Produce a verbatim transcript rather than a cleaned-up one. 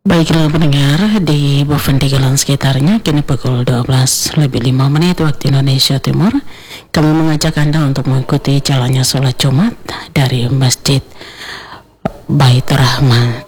Baiklah pendengar, di Boven Tigalan sekitarnya kini pukul dua belas lebih lima menit waktu Indonesia Timur. Kami mengajak Anda untuk mengikuti jalannya sholat Jumat dari Masjid Baitur Rahmat